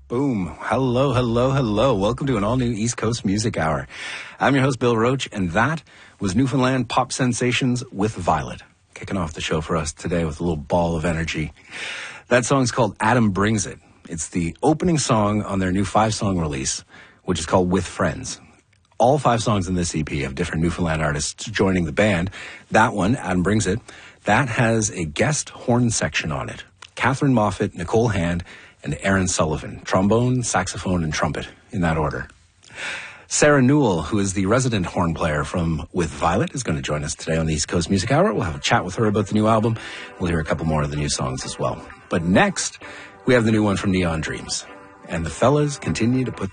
Boom. Hello, hello, hello. Welcome to an all-new East Coast Music Hour. I'm your host, Bill Roach, and that was Newfoundland pop sensations with Violet. Kicking off the show for us today with a little ball of energy. That song's called Adam Brings It. It's the opening song on their new 5-song release, which is called With Friends. All 5 songs in this EP have different Newfoundland artists joining the band. That one, Adam Brings It, that has a guest horn section on it. Catherine Moffat, Nicole Hand, and Aaron Sullivan. Trombone, saxophone, and trumpet, in that order. Sarah Newell, who is the resident horn player from With Violet, is going to join us today on the East Coast Music Hour. We'll have a chat with her about the new album. We'll hear a couple more of the new songs as well. But next, we have the new one from Neon Dreams. And the fellas continue to put